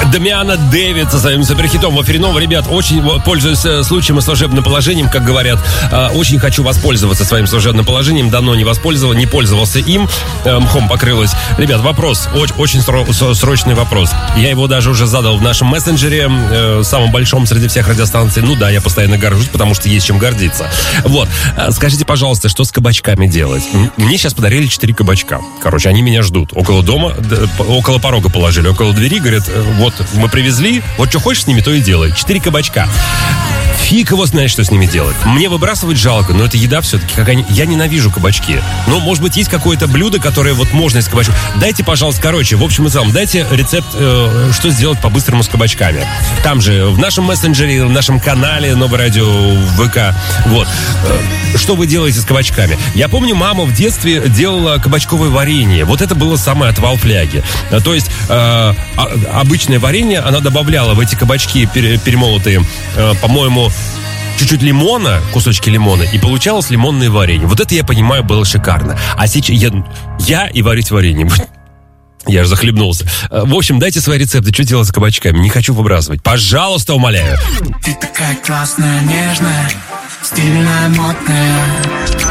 Дамиана Дэвид со своим суперхитом в эфире Нова. Ребят, очень пользуюсь случаем и служебным положением, как говорят. Очень хочу воспользоваться своим служебным положением. Давно не пользовался им. Мхом покрылось. Ребят, вопрос, очень срочный вопрос. Я его даже уже задал в нашем мессенджере, самом большом среди всех радиостанций. Ну да, я постоянно горжусь, потому что есть чем гордиться. Вот, скажите, пожалуйста, что с кабачками делать? Мне сейчас подарили 4 кабачка. Короче, они меня ждут. Около дома, около порога положили, около двери. Говорят, вот, мы привезли, вот что хочешь с ними, то и делай. 4 кабачка. Фиг его знает, что с ними делать. Мне выбрасывать жалко, но это еда все-таки. Я ненавижу кабачки. Но, может быть, есть какое-то блюдо, которое вот можно из кабачков. Dайте, пожалуйста, короче, в общем и целом, дайте рецепт, что сделать по-быстрому с кабачками. Там же, в нашем мессенджере, в нашем канале Новое радио ВК. Вот. Что вы делаете с кабачками? Я помню, мама в детстве делала кабачковое варенье. Вот это было самое отвал фляги. То есть, обычное варенье она добавляла в эти кабачки перемолотые, по-моему, чуть-чуть лимона, кусочки лимона, и получалось лимонное варенье. Вот это, я понимаю, было шикарно. А сейчас я и варить варенье. Я же захлебнулся. В общем, дайте свои рецепты, что делать с кабачками. Не хочу выбрасывать. Пожалуйста, умоляю. Ты такая классная, нежная, стильная, модная.